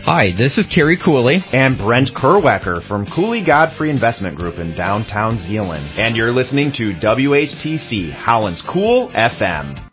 Hi, this is Kerry Cooley. And Brent Kerwecker from Cooley Godfrey Investment Group in downtown Zeeland. And you're listening to WHTC, Howland's Cool FM.